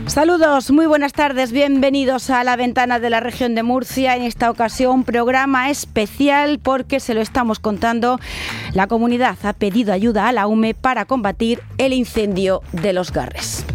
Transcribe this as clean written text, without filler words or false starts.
Saludos, muy buenas tardes, bienvenidos a La Ventana de la Región de Murcia. En esta ocasión, programa especial porque se lo estamos contando. La comunidad ha pedido ayuda a la UME para combatir el incendio de Los Garres.